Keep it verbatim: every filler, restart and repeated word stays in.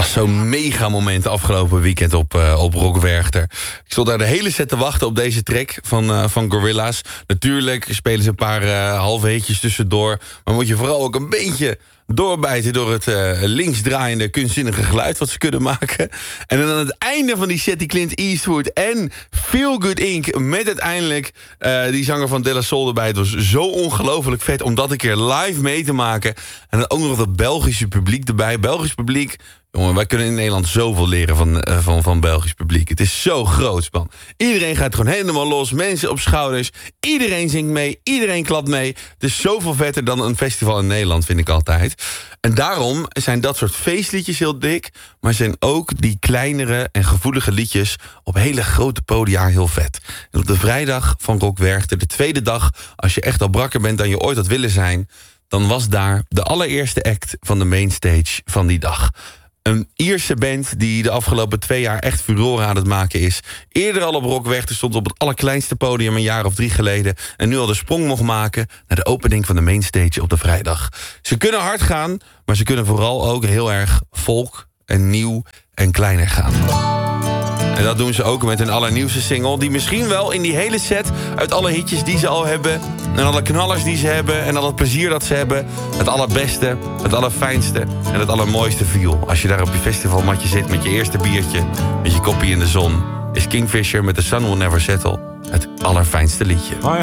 was zo'n mega moment afgelopen weekend op, uh, op Rock Werchter. Ik stond daar de hele set te wachten op deze track van, uh, van Gorillaz. Natuurlijk spelen ze een paar uh, halve hitjes tussendoor. Maar moet je vooral ook een beetje doorbijten door het uh, linksdraaiende kunstzinnige geluid wat ze kunnen maken. En dan aan het einde van die set die Clint Eastwood en Feel Good Incorporated met uiteindelijk uh, die zanger van De La Soul erbij. Het was zo ongelooflijk vet om dat een keer live mee te maken. En dan ook nog dat Belgische publiek erbij. Belgisch publiek, jongen, wij kunnen in Nederland zoveel leren van, uh, van, van Belgisch publiek. Het is zo groot, man. Iedereen gaat gewoon helemaal los. Mensen op schouders. Iedereen zingt mee. Iedereen klapt mee. Het is zoveel vetter dan een festival in Nederland, vind ik altijd. En daarom zijn dat soort feestliedjes heel dik. Maar zijn ook die kleinere en gevoelige liedjes op hele grote podia heel vet. En op de vrijdag van Rock Werchter, de tweede dag, als je echt al brakker bent dan je ooit had willen zijn, dan was daar de allereerste act van de mainstage van die dag. Een Ierse band die de afgelopen twee jaar echt furoren aan het maken is. Eerder al op Rock Werchter stond op het allerkleinste podium een jaar of drie geleden. En nu al de sprong mocht maken naar de opening van de mainstage op de vrijdag. Ze kunnen hard gaan, maar ze kunnen vooral ook heel erg folk en nieuw en kleiner gaan. En dat doen ze ook met hun allernieuwste single, die misschien wel in die hele set uit alle hitjes die ze al hebben en alle knallers die ze hebben en al het plezier dat ze hebben, het allerbeste, het allerfijnste en het allermooiste viel. Als je daar op je festivalmatje zit met je eerste biertje, met je koppie in de zon, is Kingfisher met The Sun Will Never Settle het allerfijnste liedje.